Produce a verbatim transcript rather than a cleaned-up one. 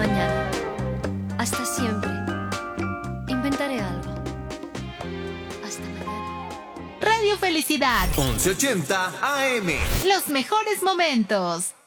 mañana. Hasta siempre. Inventaré algo. Hasta mañana. Radio Felicidad. once ochenta A M. Los mejores momentos.